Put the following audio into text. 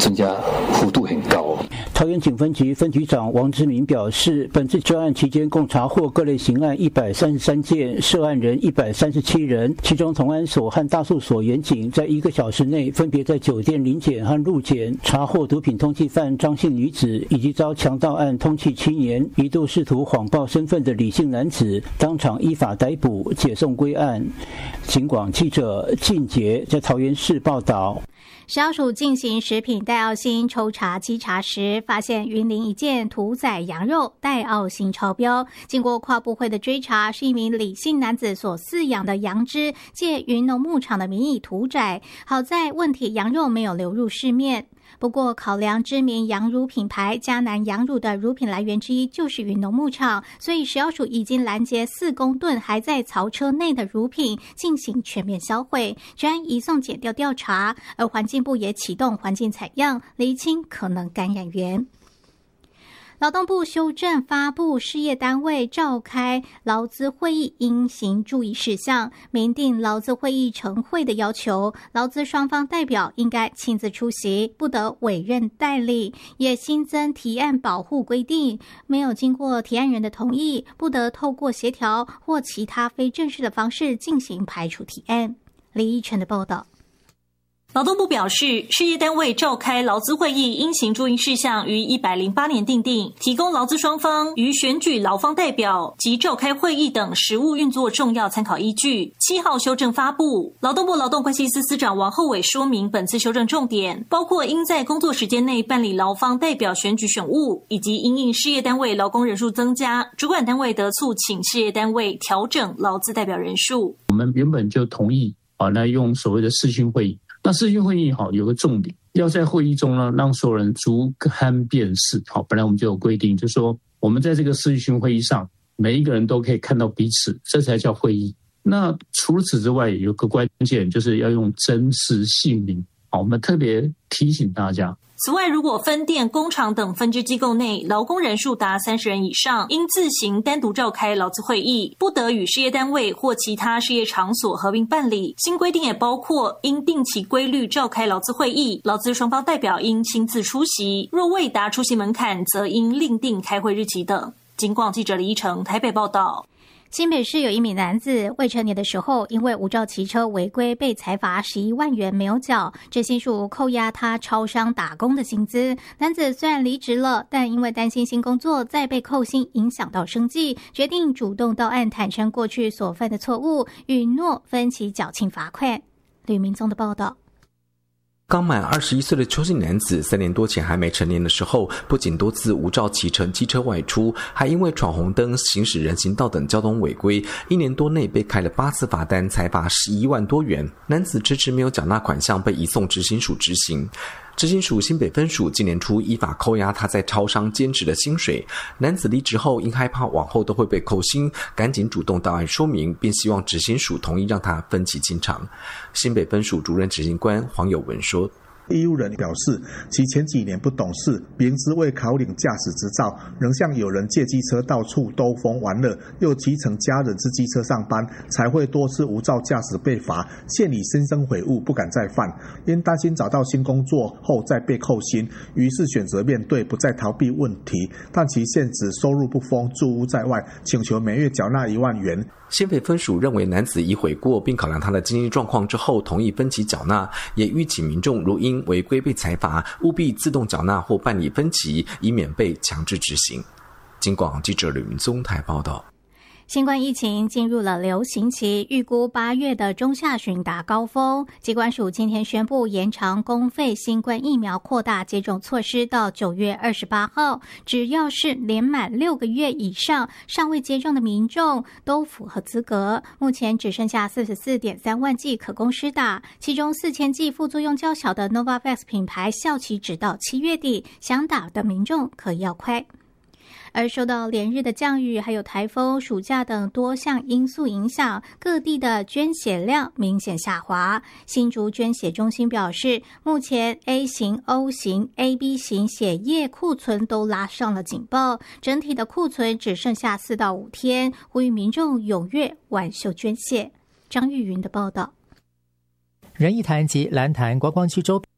增加幅度很高。 桃园警分局分局长王之明表示，本次专案期间共查获各类刑案133件，涉案人137人，其中同安所和大树所员警在1个小时内分别在酒店临检和路检查获毒品通缉犯张姓女子，以及遭强盗案通缉7年，一度试图谎报身份的李姓男子，当场依法逮捕，解送归案。警广记者靳杰在桃园市报道。 食药署进行食品带奥辛抽查稽查时，发现云林一件屠宰羊肉带奥辛超标。经过跨部会的追查，是一名李姓男子所饲养的羊只借云农牧场的名义屠宰，好在问题羊肉没有流入市面。不过，考量知名羊乳品牌嘉南羊乳的乳品来源之一就是云农牧场，所以食药署已经拦截4公吨还在槽车内的乳品进行全面销毁，专案移送检调调查，而环境部也启动环境采样，厘清可能感染源。劳动部修正发布事业单位召开劳资会议应行注意事项，明定劳资会议程会的要求，劳资双方代表应该亲自出席，不得委任代理，也新增提案保护规定，没有经过提案人的同意，不得透过协调或其他非正式的方式进行排除提案。李依晨的报道。 劳动部表示，事业单位召开劳资会议应行注意事项于108年订定，提供劳资双方于选举劳方代表及召开会议等实务运作重要参考依据。7号修正发布，劳动部劳动关系司司长王厚伟说明本次修正重点，包括应在工作时间内办理劳方代表选举选务，以及因应事业单位劳工人数增加，主管单位得促请事业单位调整劳资代表人数。 我们原本就同意来用所谓的视讯会议。那视讯会议有个重点，要在会议中呢让所有人逐勘辨识。本来我们就有规定，就是说我们在这个视讯会议上，每一个人都可以看到彼此，这才叫会议。那除此之外，有个关键就是要用真实姓名。我们特别提醒大家。 此外，如果分店、工厂等分支机构内劳工人数达30人以上，应自行单独召开劳资会议，不得与事业单位或其他事业场所合并办理。新规定也包括应定期规律召开劳资会议，劳资双方代表应亲自出席，若未达出席门槛，则应另定开会日期等。警广记者李依成台北报道。 新北市有一名男子未成年的时候，因为无照骑车违规被裁罚11万元没有缴，执行署扣押他超商打工的薪资。男子虽然离职了，但因为担心新工作再被扣薪影响到生计，决定主动到案坦诚过去所犯的错误，允诺分期缴清罚款。吕明宗的报道。 刚满21岁的邱姓男子，3年多前还没成年的时候，不仅多次无照骑乘机车外出，还因为闯红灯、行驶人行道等交通违规，1年多内被开了8次罚单，才罚11万多元。男子迟迟没有缴纳款项，被移送执行署执行。执行署新北分署今年初依法扣押他在超商兼职的薪水。男子离职后，因害怕往后都会被扣薪，赶紧主动到案说明，并希望执行署同意让他分期清偿。新北分署主任执行官黄友文说， 业务人表示，其前几年不懂事，明知未考领驾驶执照，仍向友人借机车到处兜风玩乐，又骑乘家人之机车上班，才会多次无照驾驶被罚，现已心生悔悟，不敢再犯。因担心找到新工作后再被扣薪，于是选择面对，不再逃避问题。但其现职收入不丰，住屋在外，请求每月缴纳1万元。 新北分署认为男子已悔过，并考量他的经济状况之后，同意分期缴纳，也预请民众如因违规被裁罚，务必自动缴纳或办理分期，以免被强制执行。警广记者吕明宗台报道。 新冠疫情进入了流行期，预估8月的中下旬达高峰。疾管署今天宣布延长公费新冠疫苗扩大接种措施到9月28号，只要是年满6个月以上尚未接种的民众都符合资格。目前只剩下 44.3 万剂可供施打，其中4000剂副作用较小的 Novavax 品牌效期直到7月底，想打的民众可要快。而受到连日的降雨还有台风、暑假等多项因素影响，各地的捐血量明显下滑。新竹捐血中心表示，目前 A 型、O 型、AB 型血液库存都拉上了警报，整体的库存只剩下4到5天，呼吁民众踊跃挽袖捐血。张玉云的报道。 仁义潭及兰潭观光区周